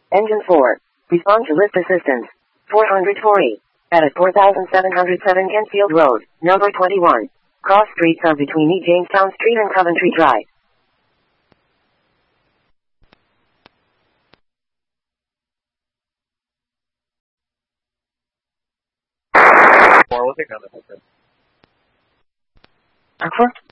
Engine 4. Respond to lift assistance. 440. At 4707 Kentfield Road, number 21. Cross streets are between E. Jamestown Street and Coventry Drive. We'll take another. Aqua?